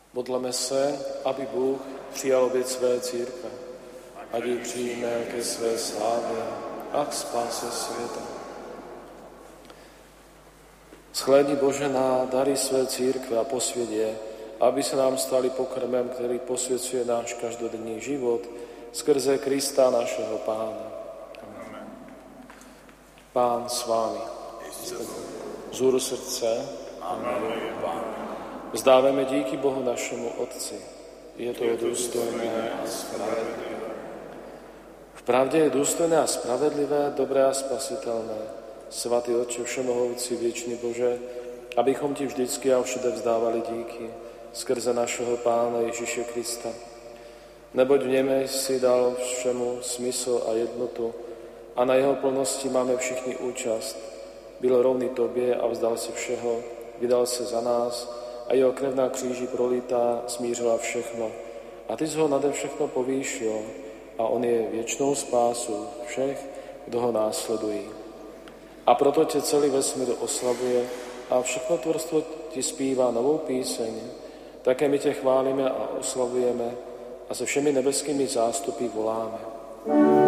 Modleme se, aby Bůh přijal oběť své církve, ať ji přijme ke své slávě a k spáse světa. Shlédni, Bože, na dary své církve a posvěť je, aby se nám stali pokrmem, který posvěcuje náš každodenní život skrze Krista našeho Pána. Amen. Pán s vámi. Vzhůru srdce. Vzdávame díky Bohu našemu Otci. Je to důstojné a spravedlivé. V pravdě je důstojné a spravedlivé, dobré a spasitelné. Svatý Otče všemohoucí, věčný Bože, abychom ti vždycky a všude vzdávali díky skrze našeho Pána Ježíše Krista. Neboť v něm si dal všemu smysl a jednotu a na jeho plnosti máme všichni účast. Byl rovný tobě a vzdal si všeho, vydal se za nás a jeho krev na kříži prolitá smířila všechno. A ty jsi ho nade všechno povýšil a on je věčnou spásu všech, kdo ho následují. A proto tě celý vesmír oslavuje a všechno tvorstvo ti zpívá novou píseň. Také my tě chválíme a oslavujeme a se všemi nebeskými zástupy voláme.